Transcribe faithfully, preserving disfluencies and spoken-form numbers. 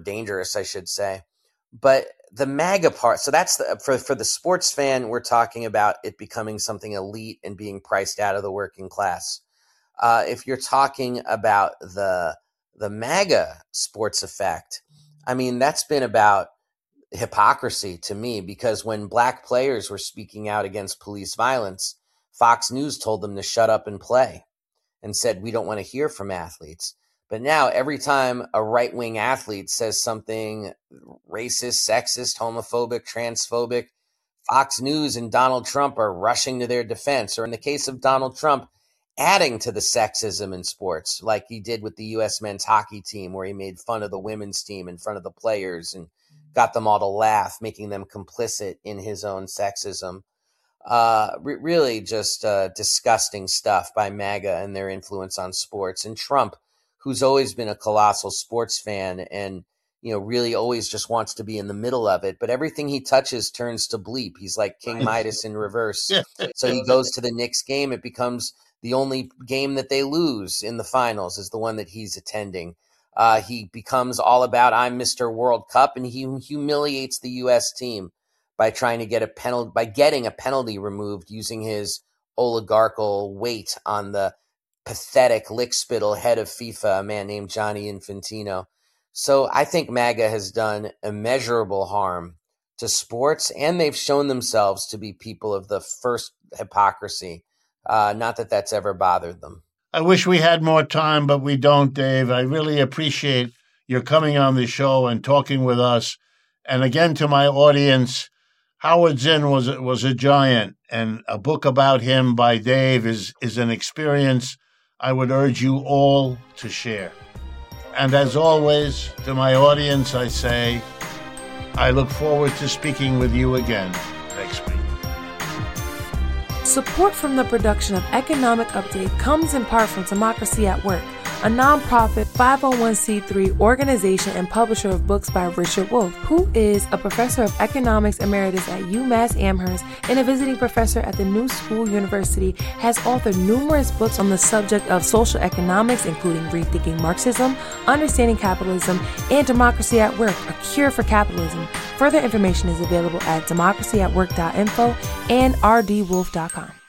dangerous, I should say. But the MAGA part, so that's the, for, for the sports fan, we're talking about it becoming something elite and being priced out of the working class. Uh, if you're talking about the the MAGA sports effect, I mean, that's been about hypocrisy to me, because when black players were speaking out against police violence, Fox News told them to shut up and play and said, we don't want to hear from athletes. But now every time a right-wing athlete says something racist, sexist, homophobic, transphobic, Fox News and Donald Trump are rushing to their defense. Or in the case of Donald Trump, adding to the sexism in sports, like he did with the U S men's hockey team, where he made fun of the women's team in front of the players and got them all to laugh, making them complicit in his own sexism. Uh, re- really just uh, disgusting stuff by MAGA and their influence on sports. And Trump, who's always been a colossal sports fan and, you know, really always just wants to be in the middle of it. But everything he touches turns to bleep. He's like King Midas in reverse. So he goes to the Knicks game. It becomes the only game that they lose in the finals is the one that he's attending. Uh, he becomes all about, I'm Mister World Cup, and he humiliates the U S team by trying to get a penalty, by getting a penalty removed using his oligarchical weight on the pathetic lickspittle head of FIFA, a man named Gianni Infantino. So I think MAGA has done immeasurable harm to sports, and they've shown themselves to be people of the first hypocrisy. Uh, not that that's ever bothered them. I wish we had more time, but we don't, Dave. I really appreciate your coming on the show and talking with us. And again, to my audience, Howard Zinn was, was a giant, and a book about him by Dave is, is an experience I would urge you all to share. And as always, to my audience, I say, I look forward to speaking with you again next week. Support from the production of Economic Update comes in part from Democracy at Work, a nonprofit five oh one c three organization and publisher of books by Richard Wolff, who is a professor of economics emeritus at UMass Amherst and a visiting professor at the New School University, has authored numerous books on the subject of social economics, including Rethinking Marxism, Understanding Capitalism, and Democracy at Work, A Cure for Capitalism. Further information is available at democracy at work dot info and r d wolff dot com.